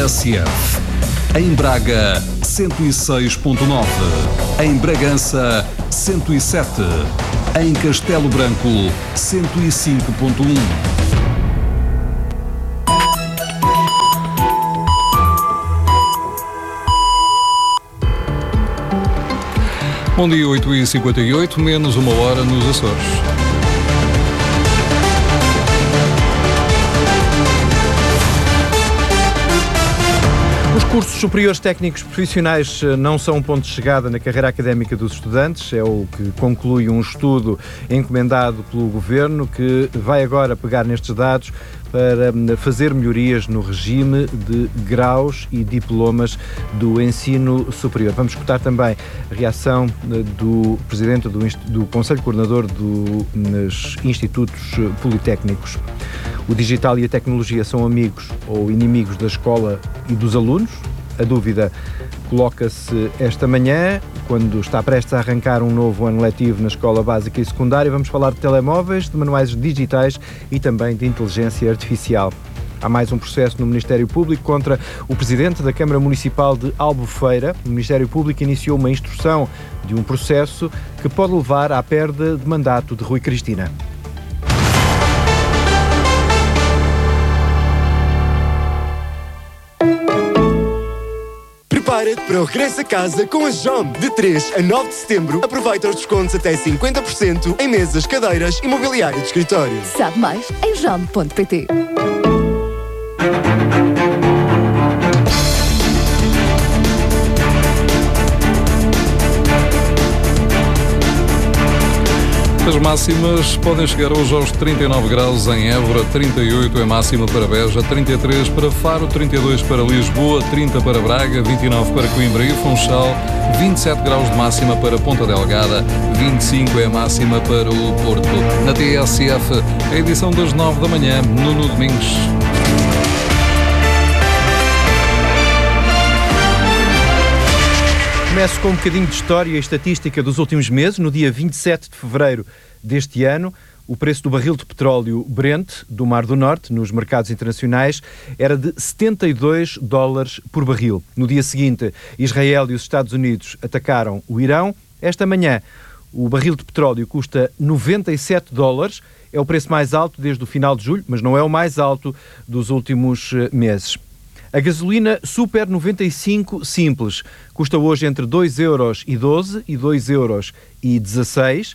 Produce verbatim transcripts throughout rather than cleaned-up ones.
S F. Em Braga, cento e seis ponto nove. Em Bragança, cento e sete. Em Castelo Branco, cento e cinco ponto um. Bom dia, oito e cinquenta e oito, menos uma hora nos Açores. Os cursos superiores técnicos profissionais não são um ponto de chegada na carreira académica dos estudantes, é o que conclui um estudo encomendado pelo Governo, que vai agora pegar nestes dados para fazer melhorias no regime de graus e diplomas do ensino superior. Vamos escutar também a reação do Presidente do, do Conselho Coordenador dos Institutos Politécnicos. O digital e a tecnologia são amigos ou inimigos da escola e dos alunos? A dúvida coloca-se esta manhã, quando está prestes a arrancar um novo ano letivo na escola básica e secundária. Vamos falar de telemóveis, de manuais digitais e também de inteligência artificial. Há mais um processo no Ministério Público contra o Presidente da Câmara Municipal de Albufeira. O Ministério Público iniciou uma instrução de um processo que pode levar à perda de mandato de Rui Cristina. Prepara-te para o regresso a casa com a Jom. De três a nove de setembro, aproveita os descontos até cinquenta por cento em mesas, cadeiras e mobiliário de escritório. Sabe mais em jom ponto pt. As máximas podem chegar hoje aos trinta e nove graus em Évora, trinta e oito é máxima para Beja, trinta e três para Faro, trinta e dois para Lisboa, trinta para Braga, vinte e nove para Coimbra e Funchal, vinte e sete graus de máxima para Ponta Delgada, vinte e cinco é a máxima para o Porto. Na T S F, a edição das nove da manhã, Nuno Domingos. Começo com um bocadinho de história e estatística dos últimos meses. No dia vinte e sete de fevereiro deste ano, o preço do barril de petróleo Brent, do Mar do Norte, nos mercados internacionais, era de setenta e dois dólares por barril. No dia seguinte, Israel e os Estados Unidos atacaram o Irão. Esta manhã, o barril de petróleo custa noventa e sete dólares. É o preço mais alto desde o final de julho, mas não é o mais alto dos últimos meses. A gasolina Super noventa e cinco simples custa hoje entre dois euros e doze e dois euros e dezasseis.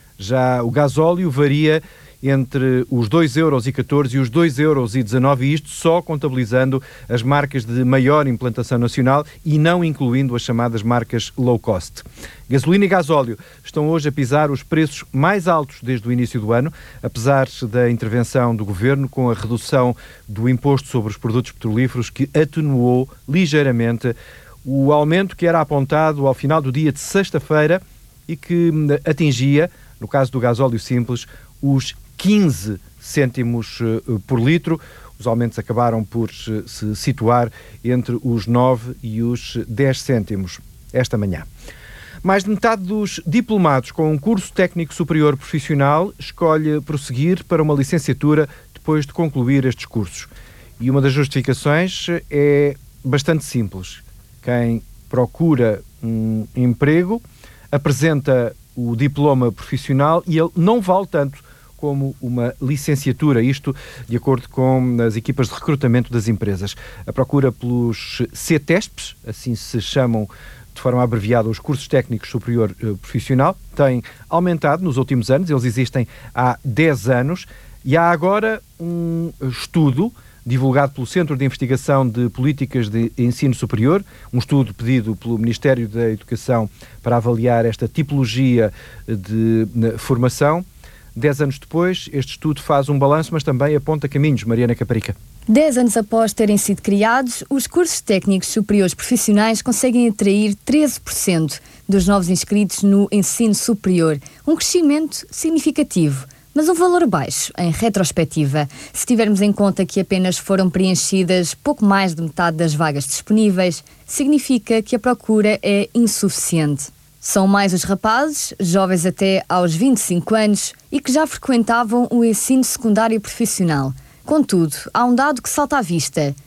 Já o gasóleo varia entre os dois euros e catorze e os dois euros e dezanove, e isto só contabilizando as marcas de maior implantação nacional e não incluindo as chamadas marcas low cost. Gasolina e gasóleo estão hoje a pisar os preços mais altos desde o início do ano, apesar da intervenção do Governo com a redução do imposto sobre os produtos petrolíferos, que atenuou ligeiramente o aumento que era apontado ao final do dia de sexta-feira e que atingia, no caso do gasóleo simples, os quinze cêntimos por litro. Os aumentos acabaram por se situar entre os nove e os dez cêntimos esta manhã. Mais de metade dos diplomados com um curso técnico superior profissional escolhe prosseguir para uma licenciatura depois de concluir estes cursos. E uma das justificações é bastante simples. Quem procura um emprego apresenta o diploma profissional e ele não vale tanto como uma licenciatura, isto de acordo com as equipas de recrutamento das empresas. A procura pelos C T E S Ps, assim se chamam de forma abreviada os cursos técnicos superior uh, profissional, tem aumentado nos últimos anos. Eles existem há dez anos e há agora um estudo divulgado pelo Centro de Investigação de Políticas de Ensino Superior, um estudo pedido pelo Ministério da Educação para avaliar esta tipologia de, de formação. Dez anos depois, este estudo faz um balanço, mas também aponta caminhos. Mariana Caparica. Dez anos após terem sido criados, os cursos técnicos superiores profissionais conseguem atrair treze por cento dos novos inscritos no ensino superior. Um crescimento significativo, mas um valor baixo, em retrospectiva, se tivermos em conta que apenas foram preenchidas pouco mais de metade das vagas disponíveis, significa que a procura é insuficiente. São mais os rapazes, jovens até aos vinte e cinco anos, e que já frequentavam o ensino secundário profissional. Contudo, há um dado que salta à vista.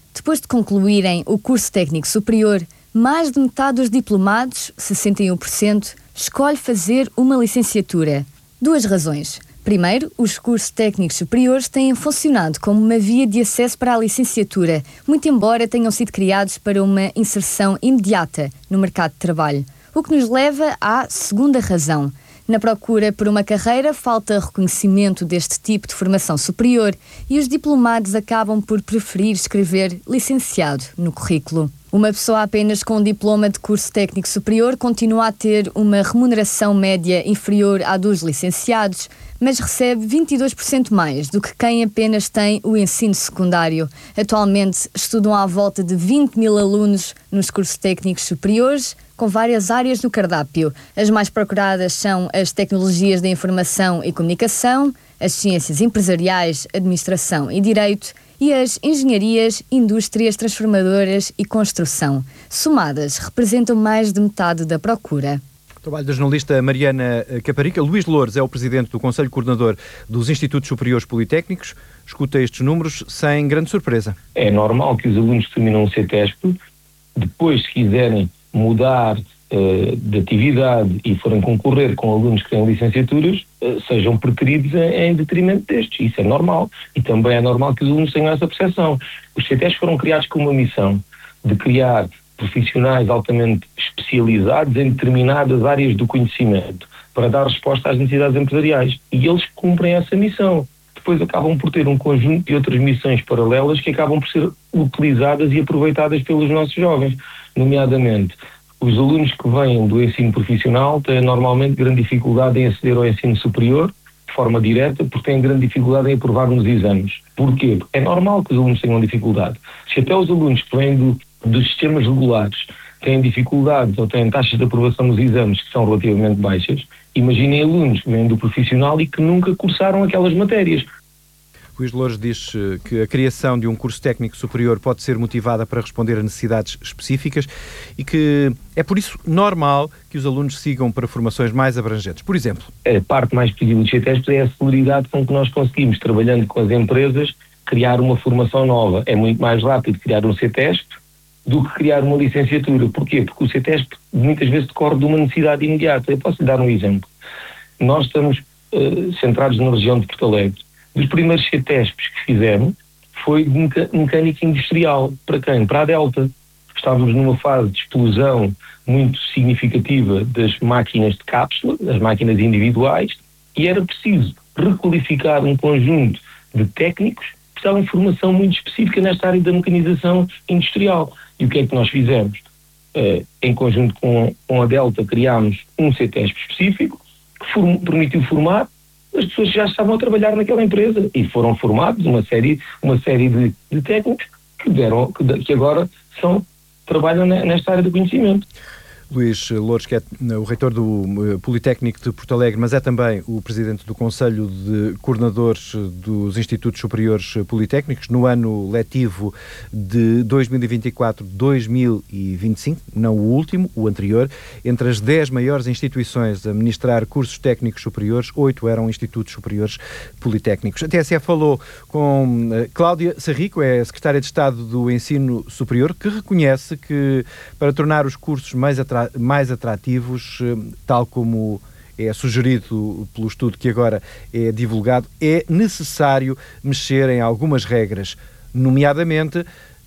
Depois de concluírem o curso técnico superior, mais de metade dos diplomados, sessenta e um por cento, escolhe fazer uma licenciatura. Duas razões. Primeiro, os cursos técnicos superiores têm funcionado como uma via de acesso para a licenciatura, muito embora tenham sido criados para uma inserção imediata no mercado de trabalho. O que nos leva à segunda razão. Na procura por uma carreira, falta reconhecimento deste tipo de formação superior e os diplomados acabam por preferir escrever licenciado no currículo. Uma pessoa apenas com um diploma de curso técnico superior continua a ter uma remuneração média inferior à dos licenciados, mas recebe vinte e dois por cento mais do que quem apenas tem o ensino secundário. Atualmente estudam à volta de vinte mil alunos nos cursos técnicos superiores, com várias áreas no cardápio. As mais procuradas são as tecnologias da informação e comunicação, as ciências empresariais, administração e direito e as engenharias, indústrias transformadoras e construção. Somadas, representam mais de metade da procura. O trabalho da jornalista Mariana Caparica. Luís Loures é o presidente do Conselho Coordenador dos Institutos Superiores Politécnicos. Escuta estes números sem grande surpresa. É normal que os alunos que terminam o CETESP, depois, se quiserem mudar uh, de atividade e forem concorrer com alunos que têm licenciaturas, uh, sejam preteridos em, em detrimento destes. Isso é normal. E também é normal que os alunos tenham essa percepção. Os CETESP foram criados com uma missão de criar profissionais altamente especializados em determinadas áreas do conhecimento para dar resposta às necessidades empresariais. E eles cumprem essa missão. Depois acabam por ter um conjunto de outras missões paralelas que acabam por ser utilizadas e aproveitadas pelos nossos jovens. Nomeadamente, os alunos que vêm do ensino profissional têm normalmente grande dificuldade em aceder ao ensino superior de forma direta, porque têm grande dificuldade em aprovar nos exames. Porquê? Porque é normal que os alunos tenham dificuldade. Se até os alunos que vêm do, dos sistemas regulares têm dificuldades ou têm taxas de aprovação nos exames que são relativamente baixas, imaginem alunos que vêm do profissional e que nunca cursaram aquelas matérias. Luís Loures diz que a criação de um curso técnico superior pode ser motivada para responder a necessidades específicas e que é por isso normal que os alunos sigam para formações mais abrangentes. Por exemplo, a parte mais positiva do CETESP é a celeridade com que nós conseguimos, trabalhando com as empresas, criar uma formação nova. É muito mais rápido criar um CETESP do que criar uma licenciatura. Porquê? Porque o CETESP muitas vezes decorre de uma necessidade imediata. Eu posso lhe dar um exemplo. Nós estamos uh, centrados na região de Porto Alegre. Dos primeiros CETESPs que fizemos foi de meca- mecânica industrial. Para quem? Para a Delta. Estávamos numa fase de explosão muito significativa das máquinas de cápsula, das máquinas individuais, e era preciso requalificar um conjunto de técnicos que precisavam de formação muito específica nesta área da mecanização industrial. E o que é que nós fizemos? Uh, em conjunto com, com a Delta, criámos um CETESP específico que form- permitiu formar as pessoas que já estavam a trabalhar naquela empresa e foram formados uma série, uma série de, de técnicos que, deram, que, que agora são, trabalham nesta área do conhecimento. Luís Loures, que é o reitor do Politécnico de Porto Alegre, mas é também o presidente do Conselho de Coordenadores dos Institutos Superiores Politécnicos, no ano letivo de dois mil e vinte e quatro a dois mil e vinte e cinco, não o último, o anterior, entre as dez maiores instituições a ministrar cursos técnicos superiores, oito eram institutos superiores politécnicos. A T S E falou com Cláudia Sarrico, é a secretária de Estado do Ensino Superior, que reconhece que para tornar os cursos mais atrativos mais atrativos, tal como é sugerido pelo estudo que agora é divulgado, é necessário mexer em algumas regras, nomeadamente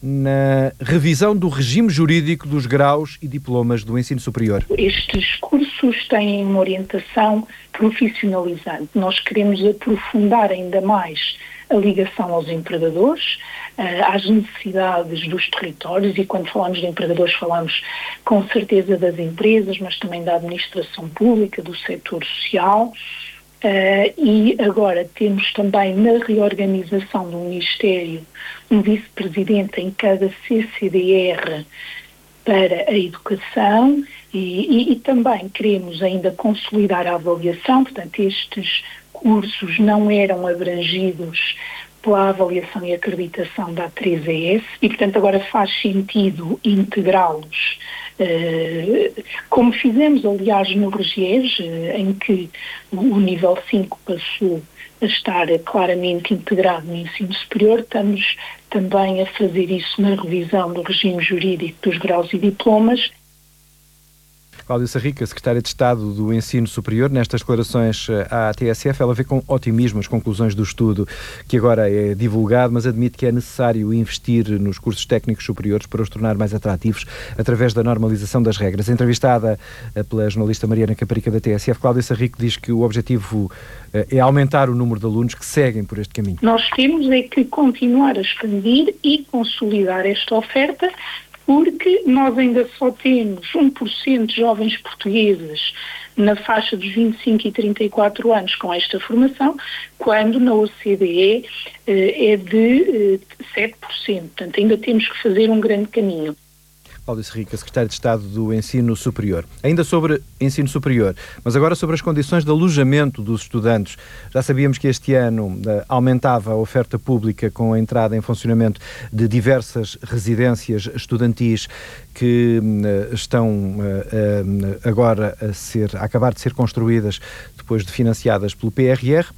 na revisão do regime jurídico dos graus e diplomas do ensino superior. Estes cursos têm uma orientação profissionalizante. Nós queremos aprofundar ainda mais a ligação aos empregadores, às necessidades dos territórios, e quando falamos de empregadores falamos com certeza das empresas, mas também da administração pública, do setor social. E agora temos também na reorganização do Ministério um vice-presidente em cada C C D R para a educação e, e, e também queremos ainda consolidar a avaliação. Portanto, estes cursos não eram abrangidos pela avaliação e acreditação da A três E S e, portanto, agora faz sentido integrá-los, uh, como fizemos, aliás, no REGES, uh, em que o nível cinco passou a estar claramente integrado no ensino superior. Estamos também a fazer isso na revisão do regime jurídico dos graus e diplomas. Cláudia Sarrica, Secretária de Estado do Ensino Superior, nestas declarações à T S F, ela vê com otimismo as conclusões do estudo que agora é divulgado, mas admite que é necessário investir nos cursos técnicos superiores para os tornar mais atrativos através da normalização das regras. Entrevistada pela jornalista Mariana Caparica da T S F, Cláudia Sarrica diz que o objetivo é aumentar o número de alunos que seguem por este caminho. Nós temos é que continuar a expandir e consolidar esta oferta, porque nós ainda só temos um por cento de jovens portugueses na faixa dos vinte e cinco e trinta e quatro anos com esta formação, quando na O C D E eh, é de eh, sete por cento. Portanto, ainda temos que fazer um grande caminho. Cláudia Sarrica, Secretária de Estado do Ensino Superior. Ainda sobre ensino superior, mas agora sobre as condições de alojamento dos estudantes. Já sabíamos que este ano uh, aumentava a oferta pública com a entrada em funcionamento de diversas residências estudantis que uh, estão uh, uh, agora a, ser, a acabar de ser construídas depois de financiadas pelo P R R.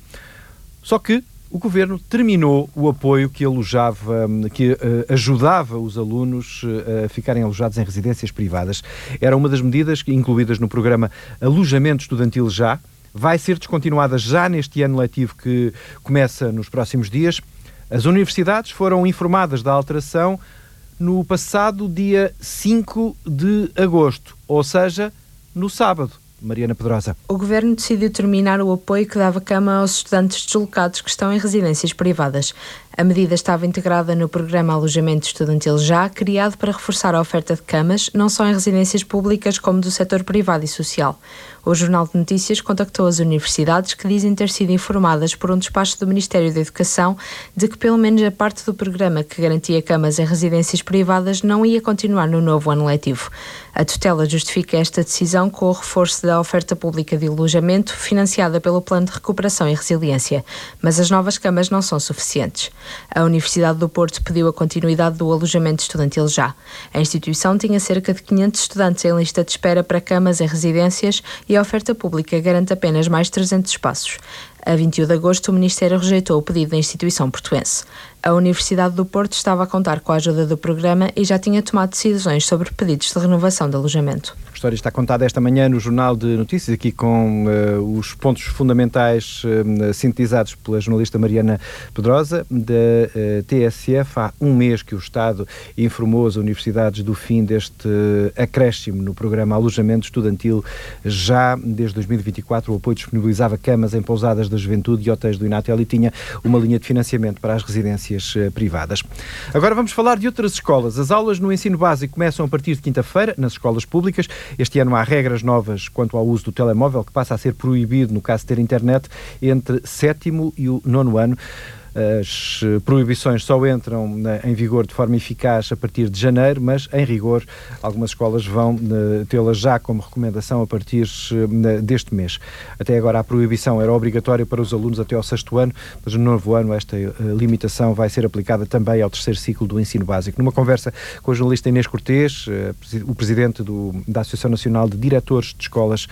Só que o Governo terminou o apoio que alojava, que uh, ajudava os alunos uh, a ficarem alojados em residências privadas. Era uma das medidas incluídas no programa Alojamento Estudantil Já. Vai ser descontinuada já neste ano letivo que começa nos próximos dias. As universidades foram informadas da alteração no passado dia cinco de agosto, ou seja, no sábado. Mariana Pedrosa. O Governo decidiu terminar o apoio que dava cama aos estudantes deslocados que estão em residências privadas. A medida estava integrada no programa Alojamento Estudantil Já, criado para reforçar a oferta de camas, não só em residências públicas como do setor privado e social. O Jornal de Notícias contactou as universidades que dizem ter sido informadas por um despacho do Ministério da Educação de que pelo menos a parte do programa que garantia camas em residências privadas não ia continuar no novo ano letivo. A tutela justifica esta decisão com o reforço da oferta pública de alojamento financiada pelo Plano de Recuperação e Resiliência, mas as novas camas não são suficientes. A Universidade do Porto pediu a continuidade do alojamento estudantil Já. A instituição tinha cerca de quinhentos estudantes em lista de espera para camas em residências e a oferta pública garante apenas mais trezentos espaços. A vinte e um de agosto, o Ministério rejeitou o pedido da instituição portuense. A Universidade do Porto estava a contar com a ajuda do programa e já tinha tomado decisões sobre pedidos de renovação de alojamento. A história está contada esta manhã no Jornal de Notícias, aqui com uh, os pontos fundamentais uh, sintetizados pela jornalista Mariana Pedrosa, da uh, T S F. Há um mês que o Estado informou as universidades do fim deste uh, acréscimo no programa Alojamento Estudantil. Já desde dois mil e vinte e quatro, o apoio disponibilizava camas em pousadas da juventude e hotéis do Inatel e tinha uma linha de financiamento para as residências uh, privadas. Agora vamos falar de outras escolas. As aulas no ensino básico começam a partir de quinta-feira nas escolas públicas. Este ano há regras novas quanto ao uso do telemóvel, que passa a ser proibido no caso de ter internet entre sétimo e o nono ano. As proibições só entram em vigor de forma eficaz a partir de janeiro, mas, em rigor, algumas escolas vão tê-las já como recomendação a partir deste mês. Até agora a proibição era obrigatória para os alunos até ao sexto ano, mas no novo ano esta limitação vai ser aplicada também ao terceiro ciclo do ensino básico. Numa conversa com a jornalista Inês Cortês, o presidente do, da Associação Nacional de Diretores de Escolas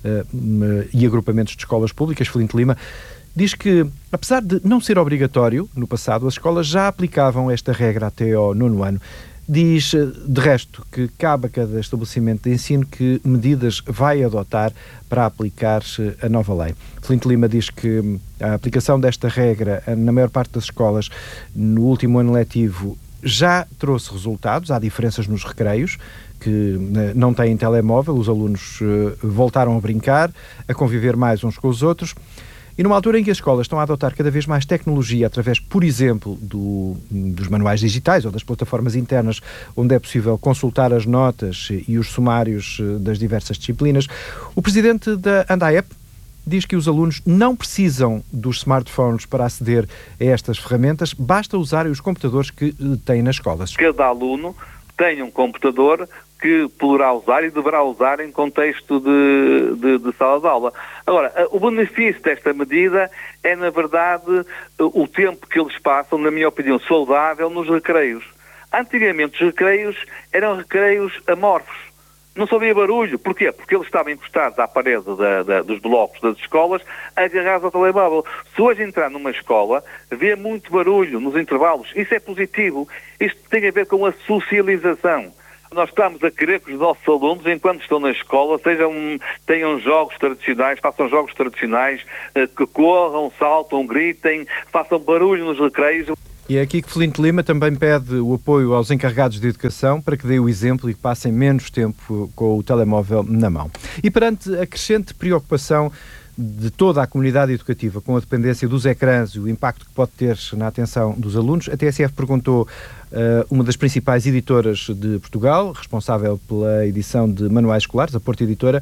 e Agrupamentos de Escolas Públicas, Felinto Lima, diz que, apesar de não ser obrigatório, no passado, as escolas já aplicavam esta regra até ao nono ano. Diz, de resto, que cabe a cada estabelecimento de ensino que medidas vai adotar para aplicar a nova lei. Felinto Lima diz que a aplicação desta regra na maior parte das escolas no último ano letivo já trouxe resultados. Há diferenças nos recreios, que não têm telemóvel, os alunos voltaram a brincar, a conviver mais uns com os outros. E numa altura em que as escolas estão a adotar cada vez mais tecnologia através, por exemplo, do, dos manuais digitais ou das plataformas internas onde é possível consultar as notas e os sumários das diversas disciplinas, o presidente da ANDAEP diz que os alunos não precisam dos smartphones para aceder a estas ferramentas, basta usarem os computadores que têm nas escolas. Cada aluno tem um computador que poderá usar e deverá usar em contexto de, de, de sala de aula. Agora, o benefício desta medida é, na verdade, o tempo que eles passam, na minha opinião, saudável nos recreios. Antigamente, os recreios eram recreios amorfos. não se ouvia barulho. Porquê? Porque eles estavam encostados à parede da, da, dos blocos das escolas, agarrados ao telemóvel. Se hoje entrar numa escola, vê muito barulho nos intervalos. Isso é positivo. Isto tem a ver com a socialização. Nós estamos a querer que os nossos alunos, enquanto estão na escola, sejam, tenham jogos tradicionais, façam jogos tradicionais, que corram, saltam, gritem, façam barulho nos recreios. E é aqui que Felinto Lima também pede o apoio aos encarregados de educação para que deem o exemplo e que passem menos tempo com o telemóvel na mão. E perante a crescente preocupação de toda a comunidade educativa com a dependência dos ecrãs e o impacto que pode ter na atenção dos alunos, a T S F perguntou uh, uma das principais editoras de Portugal, responsável pela edição de manuais escolares, a Porta Editora,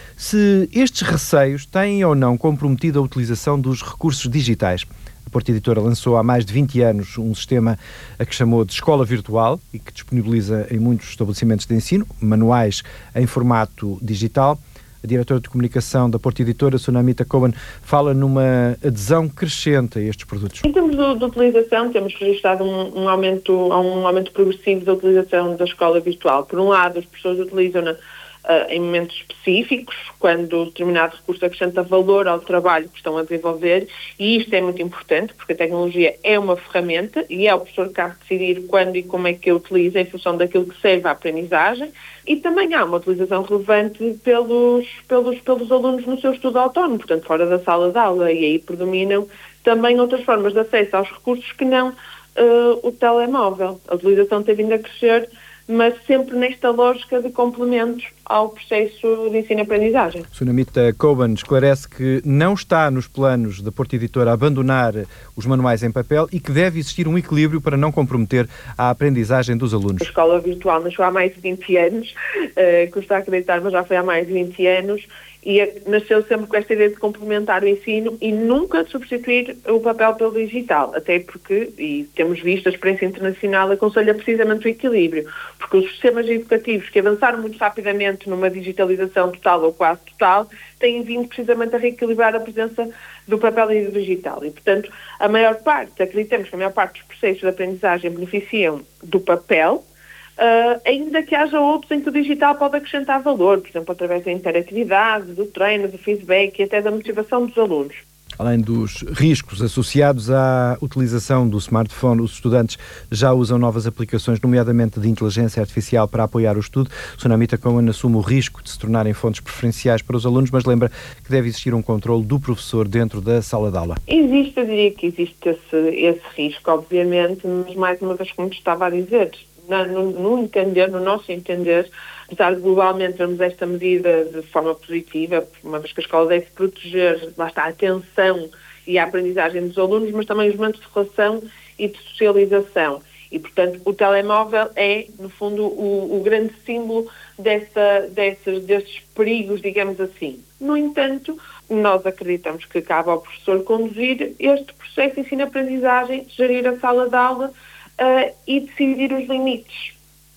se estes receios têm ou não comprometido a utilização dos recursos digitais. A Porta Editora lançou há mais de vinte anos um sistema a que chamou de Escola Virtual e que disponibiliza em muitos estabelecimentos de ensino manuais em formato digital. A diretora de comunicação da Porta Editora, Sunamita Cohen, fala numa adesão crescente a estes produtos. Em termos de, de utilização, temos registrado um, um, aumento, um aumento progressivo da utilização da escola virtual. Por um lado, as pessoas utilizam-na Uh, em momentos específicos, quando determinado recurso acrescenta valor ao trabalho que estão a desenvolver, e isto é muito importante, porque a tecnologia é uma ferramenta e é o professor que cabe decidir quando e como é que a utiliza em função daquilo que serve à aprendizagem, e também há uma utilização relevante pelos, pelos, pelos alunos no seu estudo autónomo, portanto fora da sala de aula, e aí predominam também outras formas de acesso aos recursos que não uh, o telemóvel. A utilização tem vindo a crescer, mas sempre nesta lógica de complementos ao processo de ensino-aprendizagem. Sunamita Cohen esclarece que não está nos planos da Porta Editora abandonar os manuais em papel e que deve existir um equilíbrio para não comprometer a aprendizagem dos alunos. A escola virtual nasceu há mais de vinte anos, uh, custa acreditar, mas já foi há mais de vinte anos, e nasceu sempre com esta ideia de complementar o ensino e nunca de substituir o papel pelo digital, até porque, e temos visto, a experiência internacional aconselha precisamente o equilíbrio, porque os sistemas educativos que avançaram muito rapidamente numa digitalização total ou quase total, têm vindo precisamente a reequilibrar a presença do papel e do digital. E, portanto, a maior parte, acreditamos que a maior parte dos processos de aprendizagem beneficiam do papel, Uh, ainda que haja outros em que o digital pode acrescentar valor, por exemplo, através da interatividade, do treino, do feedback e até da motivação dos alunos. Além dos riscos associados à utilização do smartphone, os estudantes já usam novas aplicações, nomeadamente de inteligência artificial, para apoiar o estudo. Sunamita Cohen assume o risco de se tornarem fontes preferenciais para os alunos, mas lembra que deve existir um controle do professor dentro da sala de aula. Existe, eu diria que existe esse, esse risco, obviamente, mas mais uma vez, como estava a dizer, No, no entender, no nosso entender, apesar de globalmente vermos esta medida de forma positiva, uma vez que a escola deve proteger, lá está, a atenção e a aprendizagem dos alunos, mas também os momentos de relação e de socialização. E, portanto, o telemóvel é, no fundo, o, o grande símbolo dessa, dessas, destes perigos, digamos assim. No entanto, nós acreditamos que cabe ao professor conduzir este processo de ensino-aprendizagem, gerir a sala de aula, Uh, e decidir os limites.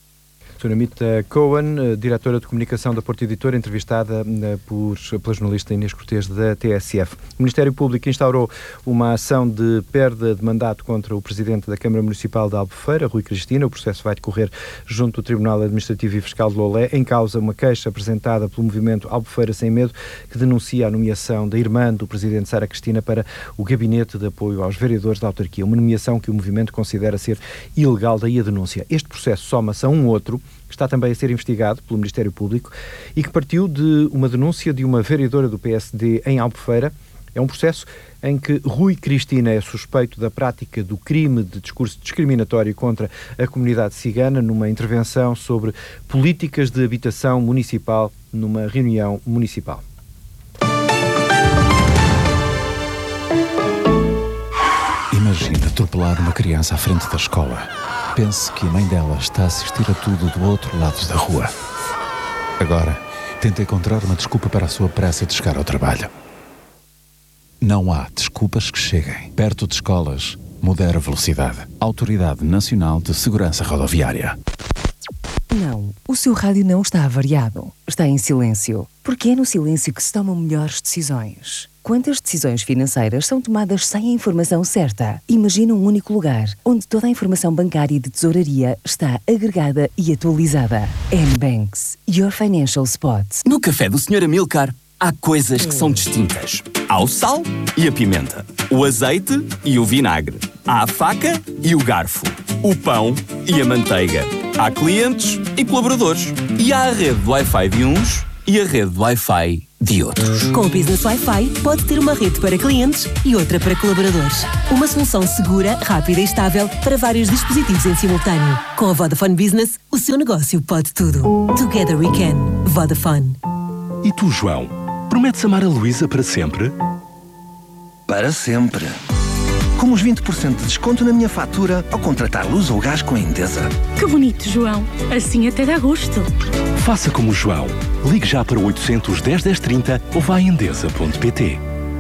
Sunamita Cohen, diretora de comunicação da Porta Editora, entrevistada por, pela jornalista Inês Cortês da T S F. O Ministério Público instaurou uma ação de perda de mandato contra o Presidente da Câmara Municipal de Albufeira, Rui Cristina. O processo vai decorrer junto do Tribunal Administrativo e Fiscal de Lolé. Em causa uma queixa apresentada pelo movimento Albufeira Sem Medo, que denuncia a nomeação da irmã do Presidente Sara Cristina para o Gabinete de Apoio aos Vereadores da Autarquia. Uma nomeação que o movimento considera ser ilegal, daí a denúncia. Este processo soma-se a um outro, que está também a ser investigado pelo Ministério Público e que partiu de uma denúncia de uma vereadora do P S D em Albufeira. É um processo em que Rui Cristina é suspeito da prática do crime de discurso discriminatório contra a comunidade cigana numa intervenção sobre políticas de habitação municipal numa reunião municipal. Imagine atropelar uma criança à frente da escola. Pense que a mãe dela está a assistir a tudo do outro lado da rua. Agora, tenta encontrar uma desculpa para a sua pressa de chegar ao trabalho. Não há desculpas que cheguem. Perto de escolas, modera a velocidade. Autoridade Nacional de Segurança Rodoviária. Não, o seu rádio não está avariado. Está em silêncio. Porque é no silêncio que se tomam melhores decisões. quantas decisões financeiras são tomadas sem a informação certa? Imagina um único lugar, onde toda a informação bancária e de tesouraria está agregada e atualizada. N-Banks, your financial spot. No café do senhor Amilcar, há coisas que são distintas. Há o sal e a pimenta, o azeite e o vinagre, há a faca e o garfo, o pão e a manteiga. Há clientes e colaboradores. E há a rede de Wi-Fi de uns e a rede de Wi-Fi de outros. Com o Business Wi-Fi, pode ter uma rede para clientes e outra para colaboradores. Uma solução segura, rápida e estável para vários dispositivos em simultâneo. Com a Vodafone Business, o seu negócio pode tudo. Together we can. Vodafone. E tu, João? Prometes amar a Luísa para sempre? Para sempre. Com os vinte por cento de desconto na minha fatura ao contratar luz ou gás com a Endesa. Que bonito, João. Assim até dá gosto. Faça como o João. Ligue já para o oitocentos, dez, dez, trinta ou vá a endesa ponto pt.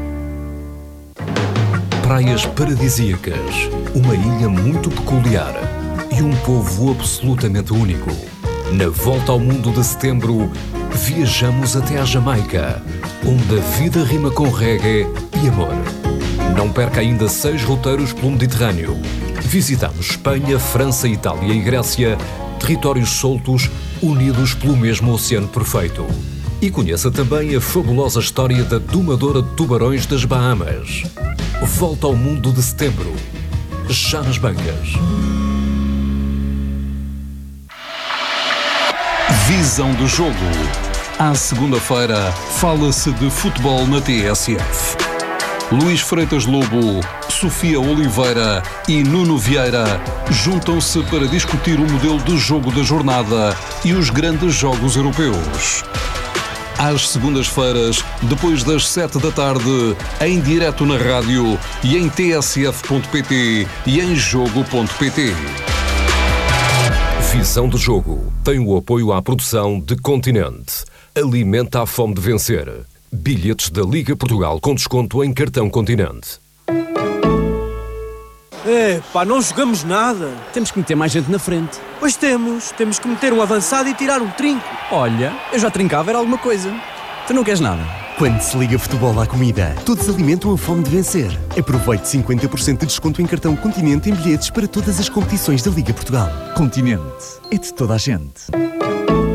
Praias paradisíacas, uma ilha muito peculiar e um povo absolutamente único. Na Volta ao Mundo de Setembro, viajamos até à Jamaica, onde a vida rima com reggae e amor. Não perca ainda seis roteiros pelo Mediterrâneo. Visitamos Espanha, França, Itália e Grécia, territórios soltos unidos pelo mesmo oceano perfeito. E conheça também a fabulosa história da domadora de tubarões das Bahamas. Volta ao Mundo de Setembro, já nas bancas. Visão do jogo. À segunda-feira, fala-se de futebol na T S F. Luís Freitas Lobo, Sofia Oliveira e Nuno Vieira juntam-se para discutir o modelo de jogo da jornada e os grandes jogos europeus. Às segundas-feiras, depois das sete da tarde, em direto na rádio e em t s f ponto p t e em jogo ponto p t. Visão do Jogo tem o apoio à produção de Continente. Alimenta a fome de vencer. Bilhetes da Liga Portugal com desconto em cartão Continente. É, pá, não jogamos nada. Temos que meter mais gente na frente. Pois temos. Temos que meter um avançado e tirar um trinco. Olha, eu já trincava, era alguma coisa. Tu não queres nada? Quando se liga futebol à comida, todos alimentam a fome de vencer. Aproveite cinquenta por cento de desconto em cartão Continente em bilhetes para todas as competições da Liga Portugal. Continente. É de toda a gente.